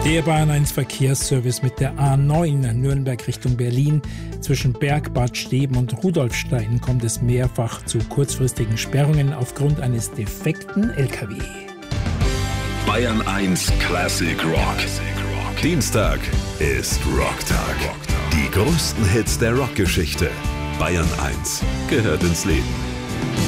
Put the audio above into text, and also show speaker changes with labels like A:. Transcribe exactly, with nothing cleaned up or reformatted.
A: Der Bayern eins Verkehrsservice mit der A neun Nürnberg Richtung Berlin. Zwischen Berg, Bad Steben und Rudolfstein kommt es mehrfach zu kurzfristigen Sperrungen aufgrund eines defekten L K W.
B: Bayern eins Classic Rock. Dienstag ist Rocktag. Die größten Hits der Rockgeschichte. Bayern eins gehört ins Leben.